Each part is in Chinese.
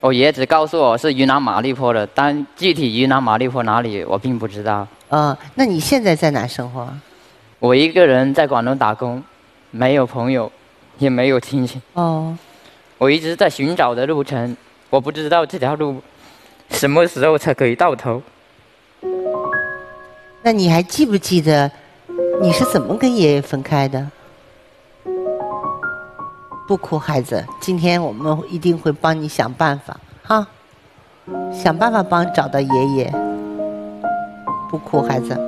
我爷爷只告诉我是云南马利坡的，但具体云南马利坡哪里我并不知道。 那你现在在哪生活？ 我一个人在广东打工，没有朋友，也没有亲戚。我一直在寻找的路程，我不知道这条路什么时候才可以到头。 那你还记不记得你是怎么跟爷爷分开的？不哭，孩子，今天我们一定会帮你想办法，哈，想办法帮你找到爷爷。不哭，孩子。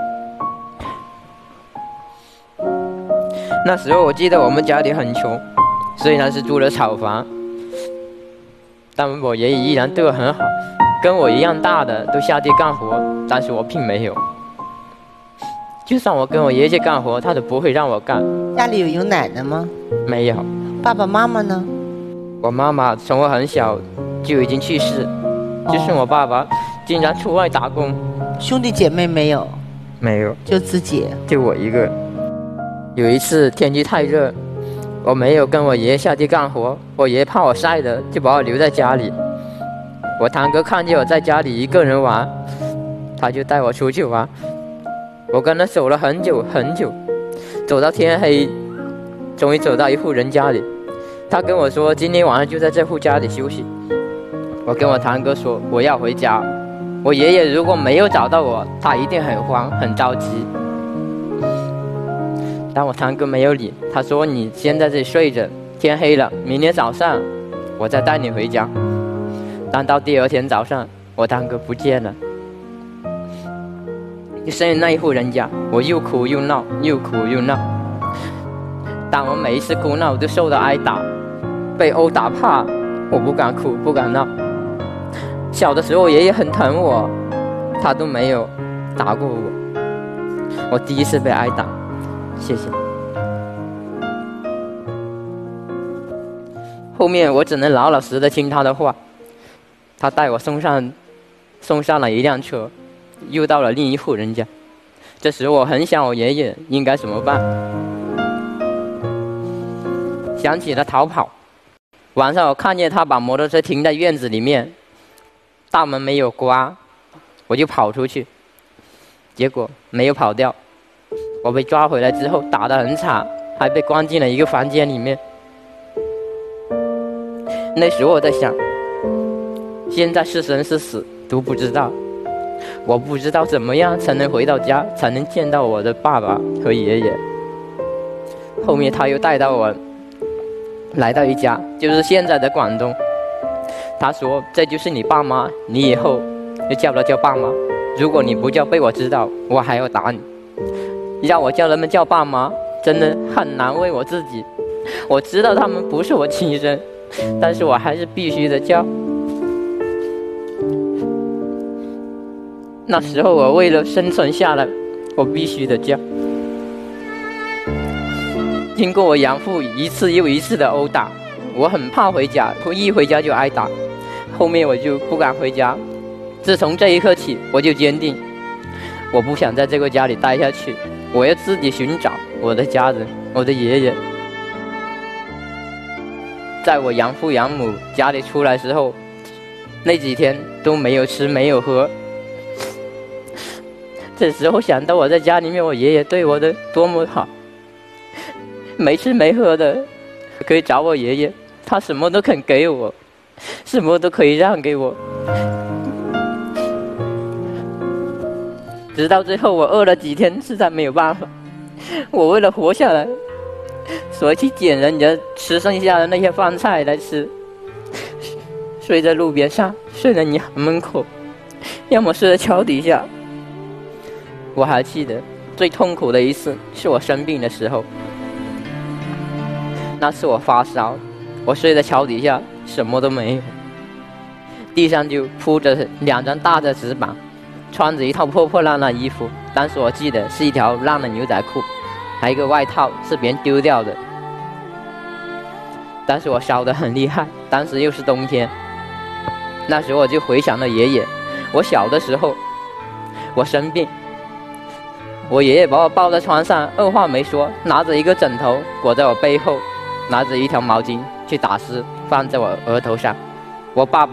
那时候我记得我们家里很穷，虽然是租了草房，但我爷爷依然对我很好，跟我一样大的都下地干活，但是我并没有。就算我跟我爷爷干活，他都不会让我干。 家里有奶奶吗？ 没有。 爸爸妈妈呢？ 我妈妈从我很小就已经去世，就剩我爸爸经常出外打工。 兄弟姐妹没有？ 没有， 就自己， 就我一个。有一次天气太热，我没有跟我爷爷下地干活，我爷爷怕我晒的，就把我留在家里。我堂哥看见我在家里一个人玩，他就带我出去玩。我跟他走了很久很久，走到天黑，终于走到一户人家里。他跟我说今天晚上就在这户家里休息。我跟我堂哥说我要回家，我爷爷如果没有找到我，他一定很慌很着急。但我堂哥没有理，他说你先在这里睡着，天黑了明天早上我再带你回家。但到第二天早上，我堂哥不见了。就剩下那一户人家，我又哭又闹，又哭又闹。但我每一次哭闹都受到挨打，被殴打怕，我不敢哭不敢闹。小的时候爷爷很疼我，他都没有打过我。我第一次被挨打，谢谢。后面我只能老老实实的听他的话。他带我送上了一辆车，又到了另一户人家。这时我很想我爷爷，应该怎么办？想起了逃跑。晚上我看见他把摩托车停在院子里面，大门没有关，我就跑出去，结果没有跑掉。我被抓回来之后打得很惨，还被关进了一个房间里面。那时候我在想，现在是生是死都不知道，我不知道怎么样才能回到家，才能见到我的爸爸和爷爷。后面他又带到我来到一家，就是现在的广东。他说这就是你爸妈，你以后就叫他叫爸妈，如果你不叫被我知道，我还要打你。让我叫他们叫爸妈，真的很难为我自己。我知道他们不是我亲生，但是我还是必须的叫。那时候我为了生存下来，我必须的叫。经过我养父一次又一次的殴打，我很怕回家，一回家就挨打。后面我就不敢回家。自从这一刻起，我就坚定，我不想在这个家里待下去，我要自己寻找我的家人，我的爷爷。在我养父养母家里出来时候，那几天都没有吃没有喝。这时候想到我在家里面，我爷爷对我的多么好，没吃没喝的可以找我爷爷，他什么都肯给我，什么都可以让给我。直到最后我饿了几天，实在没有办法，我为了活下来，所以去捡人家吃剩下的那些饭菜来吃，睡在路边上，睡在你门口，要么睡在桥底下。我还记得最痛苦的一次是我生病的时候，那次我发烧，我睡在桥底下，什么都没有，地上就铺着2张大的纸板，穿着一套破破烂烂衣服，当时我记得是一条烂的牛仔裤，还有一个外套是别人丢掉的。但是我烧得很厉害，当时又是冬天。那时候我就回想到爷爷，我小的时候我生病，我爷爷把我抱在床上，二话没说，拿着一个枕头裹在我背后，拿着一条毛巾去打湿，放在我额头上。我爸爸